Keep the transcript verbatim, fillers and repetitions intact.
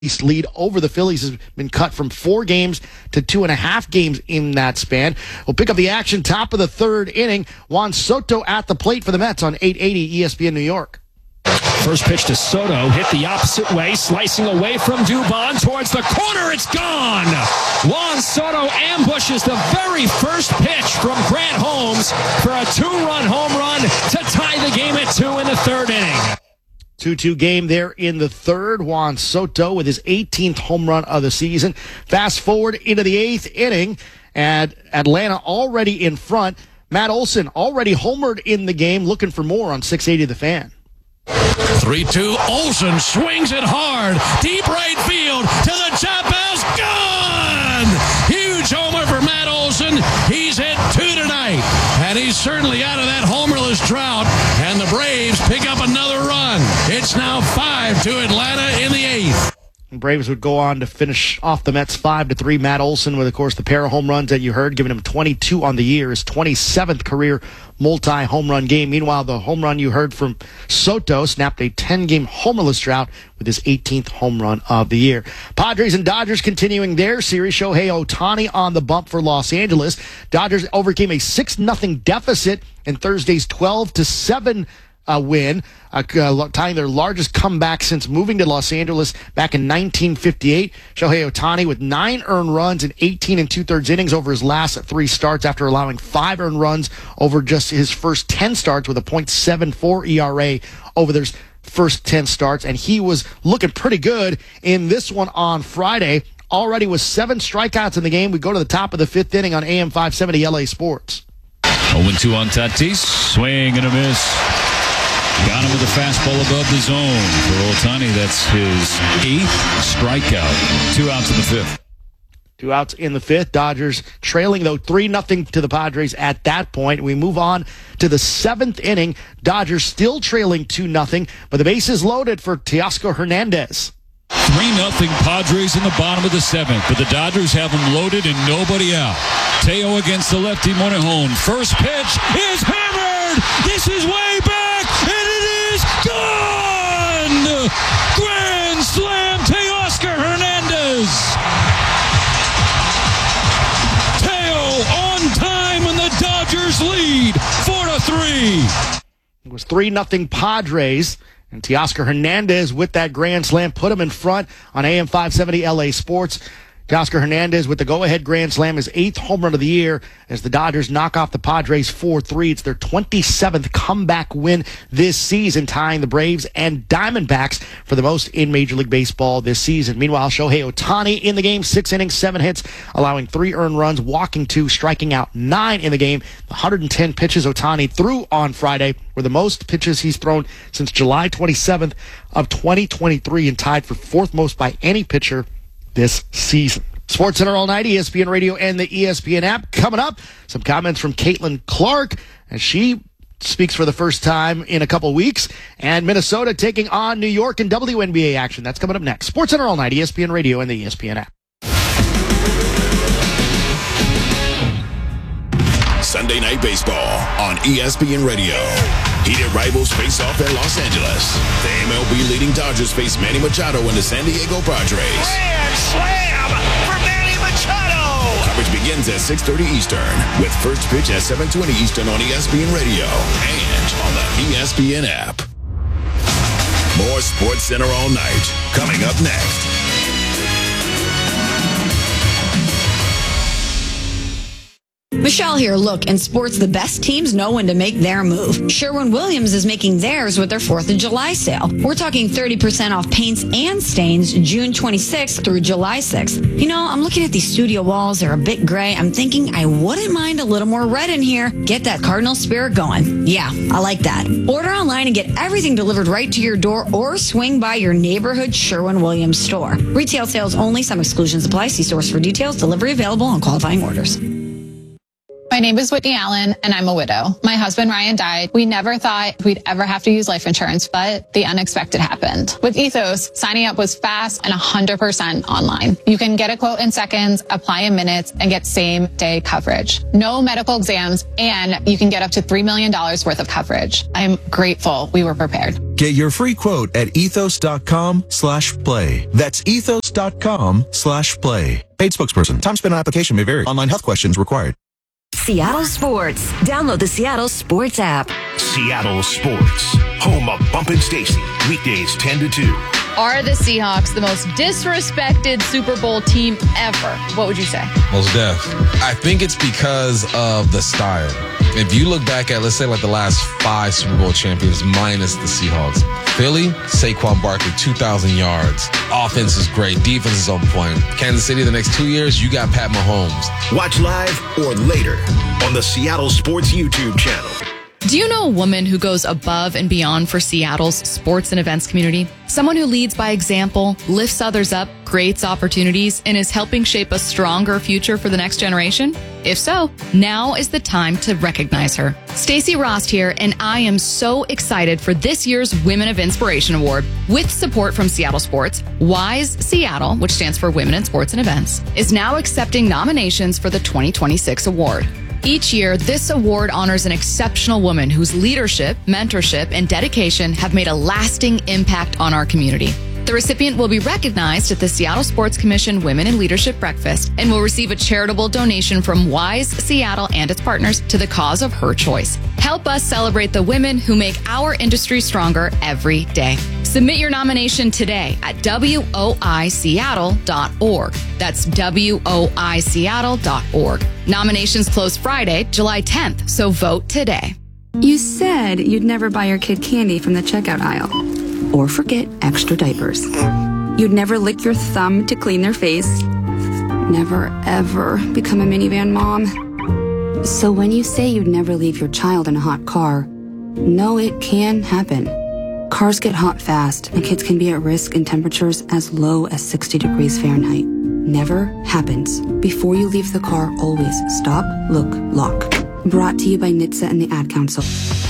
East lead over the Phillies has been cut from four games to two and a half games in that span. We'll pick up the action top of the third inning. Juan Soto at the plate for the Mets on eight eighty E S P N New York. First pitch to Soto, hit the opposite way, slicing away from Dubon towards the corner. It's gone. Juan Soto ambushes the very first pitch from Grant Holmes for a two-run home run to tie the game at two in the third inning. two two game there in the third. Juan Soto with his eighteenth home run of the season. Fast forward into the eighth inning, and Atlanta already in front. Matt Olson already homered in the game, looking for more on six eighty The Fan. three two, Olson swings it hard. Deep right field to the top house. Gone! Huge homer for Matt Olson. He's hit two tonight. And he's certainly out of that homerless drought. And the Braves pick up another run. It's now five to Atlanta in the eighth. Braves would go on to finish off the Mets five to three. Matt Olson with, of course, the pair of home runs that you heard, giving him twenty-two on the year, his twenty-seventh career multi-home run game. Meanwhile, the home run you heard from Soto snapped a ten-game homerless drought with his eighteenth home run of the year. Padres and Dodgers continuing their series. Shohei Ohtani on the bump for Los Angeles. Dodgers overcame a six nothing deficit in Thursday's twelve to seven Uh, win, uh, uh, tying their largest comeback since moving to Los Angeles back in nineteen fifty-eight. Shohei Ohtani with nine earned runs in eighteen and two-thirds innings over his last three starts after allowing five earned runs over just his first ten starts with a point seven four E R A over their first ten starts. And he was looking pretty good in this one on Friday. Already with seven strikeouts in the game. We go to the top of the fifth inning on A M five seventy L A Sports. oh two on Tatis. Swing and a miss. Got him with a fastball above the zone for Ohtani. That's his eighth strikeout. Two outs in the fifth. Two outs in the fifth. Dodgers trailing, though, three nothing to the Padres at that point. We move on to the seventh inning. Dodgers still trailing two nothing, but the base is loaded for Teoscar Hernandez. three nothing Padres in the bottom of the seventh, but the Dodgers have them loaded and nobody out. Teo against the lefty Morejon. First pitch is hammered. This is way back, and it is gone! Grand slam, Teoscar Hernandez. Teo on time, and the Dodgers lead four to three. It was three nothing Padres. And Teoscar Hernandez with that grand slam put him in front on A M five seventy L A Sports. Teoscar Hernandez with the go-ahead grand slam, his eighth home run of the year as the Dodgers knock off the Padres four three. It's their twenty-seventh comeback win this season, tying the Braves and Diamondbacks for the most in Major League Baseball this season. Meanwhile, Shohei Ohtani in the game, six innings, seven hits, allowing three earned runs, walking two, striking out nine in the game. one hundred ten pitches Ohtani threw on Friday were the most pitches he's thrown since July twenty-seventh of twenty twenty-three and tied for fourth most by any pitcher this season. Sports Center all night, E S P N Radio and the E S P N app. Coming up, some comments from Caitlin Clark as she speaks for the first time in a couple weeks. And Minnesota taking on New York in W N B A action. That's coming up next. Sports Center all night, E S P N Radio and the E S P N app. Sunday Night Baseball on E S P N Radio. Heated rivals face off in Los Angeles. The M L B leading Dodgers face Manny Machado and the San Diego Padres. Grand slam for Manny Machado! Coverage begins at six thirty Eastern with first pitch at seven twenty Eastern on E S P N Radio and on the E S P N app. More Sports Center all night coming up next. Michelle here. Look, in sports, the best teams know when to make their move. Sherwin-Williams is making theirs with their fourth of July sale. We're talking thirty percent off paints and stains June twenty-sixth through July sixth. You know, I'm looking at these studio walls. They're a bit gray. I'm thinking I wouldn't mind a little more red in here. Get that Cardinal spirit going. Yeah, I like that. Order online and get everything delivered right to your door or swing by your neighborhood Sherwin-Williams store. Retail sales only. Some exclusions apply. See stores for details. Delivery available on qualifying orders. My name is Whitney Allen, and I'm a widow. My husband, Ryan, died. We never thought we'd ever have to use life insurance, but the unexpected happened. With Ethos, signing up was fast and one hundred percent online. You can get a quote in seconds, apply in minutes, and get same-day coverage. No medical exams, and you can get up to three million dollars worth of coverage. I'm grateful we were prepared. Get your free quote at ethos.com slash play. That's ethos.com slash play. Paid spokesperson. Time spent on application may vary. Online health questions required. Seattle Sports. Download the Seattle Sports app. Seattle Sports, home of Bump and Stacy, weekdays ten to two. Are the Seahawks the most disrespected Super Bowl team ever? What would you say? Most def. I think it's because of the style. If you look back at, let's say, like the last five Super Bowl champions minus the Seahawks. Philly, Saquon Barkley, two thousand yards. Offense is great. Defense is on point. Kansas City, the next two years, you got Pat Mahomes. Watch live or later on the Seattle Sports YouTube channel. Do you know a woman who goes above and beyond for Seattle's sports and events community? Someone who leads by example, lifts others up, creates opportunities, and is helping shape a stronger future for the next generation? If so, now is the time to recognize her. Stacey Rost here, and I am so excited for this year's Women of Inspiration Award. With support from Seattle Sports, WISE Seattle, which stands for Women in Sports and Events, is now accepting nominations for the twenty twenty-six award. Each year, this award honors an exceptional woman whose leadership, mentorship, and dedication have made a lasting impact on our community. The recipient will be recognized at the Seattle Sports Commission Women in Leadership Breakfast and will receive a charitable donation from WISE Seattle and its partners to the cause of her choice. Help us celebrate the women who make our industry stronger every day. Submit your nomination today at W O I Seattle dot org. That's W O I Seattle dot org. Nominations close Friday, July tenth, so vote today. You said you'd never buy your kid candy from the checkout aisle. Or forget extra diapers. You'd never lick your thumb to clean their face. Never, ever become a minivan mom. So when you say you'd never leave your child in a hot car, no, it can happen. Cars get hot fast, and kids can be at risk in temperatures as low as sixty degrees Fahrenheit. Never happens. Before you leave the car, always stop, look, lock. Brought to you by N H T S A and the Ad Council.